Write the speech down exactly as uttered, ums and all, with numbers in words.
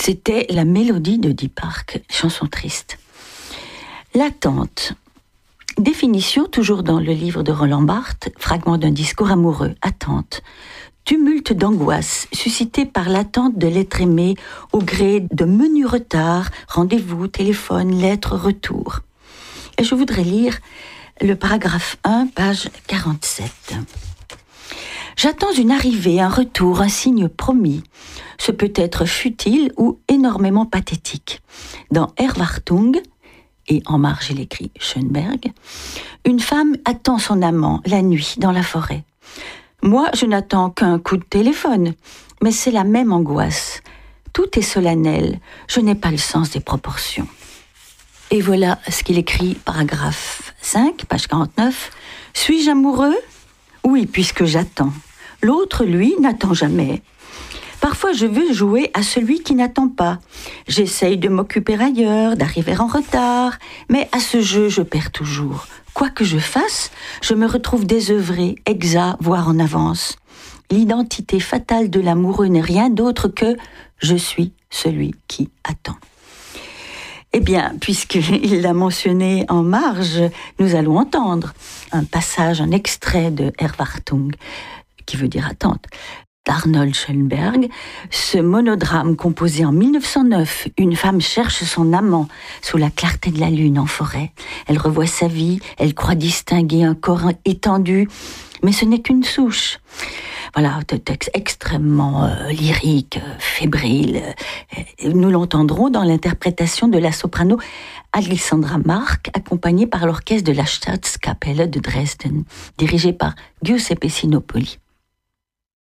C'était la mélodie de Deep Park, chanson triste. L'attente. Définition, toujours dans le livre de Roland Barthes, fragment d'un discours amoureux, attente. Tumulte d'angoisse suscité par l'attente de l'être aimé au gré de menus retards, rendez-vous, téléphone, lettres, retour. Et je voudrais lire le paragraphe un, page quarante-sept. J'attends une arrivée, un retour, un signe promis. Ce peut être futile ou énormément pathétique. Dans Erwartung, et en marge il écrit Schönberg, une femme attend son amant la nuit dans la forêt. Moi, je n'attends qu'un coup de téléphone, mais c'est la même angoisse. Tout est solennel, je n'ai pas le sens des proportions. Et voilà ce qu'il écrit, paragraphe cinq, page quarante-neuf. Suis-je amoureux ? Oui, puisque j'attends. L'autre, lui, n'attend jamais. Parfois, je veux jouer à celui qui n'attend pas. J'essaye de m'occuper ailleurs, d'arriver en retard, mais à ce jeu, je perds toujours. Quoi que je fasse, je me retrouve désœuvré, exa, voire en avance. L'identité fatale de l'amoureux n'est rien d'autre que « je suis celui qui attend ». Eh bien, puisqu'il l'a mentionné en marge, nous allons entendre un passage, un extrait de Erwartung, qui veut dire attente, d'Arnold Schönberg. Ce monodrame composé en mille neuf cent neuf, une femme cherche son amant sous la clarté de la lune en forêt. Elle revoit sa vie, elle croit distinguer un corps étendu, mais ce n'est qu'une souche. Voilà, un texte extrêmement euh, lyrique, euh, fébrile. Euh, nous l'entendrons dans l'interprétation de la soprano Alexandra Mark, accompagnée par l'orchestre de la Staatskapelle de Dresden, dirigé par Giuseppe Sinopoli.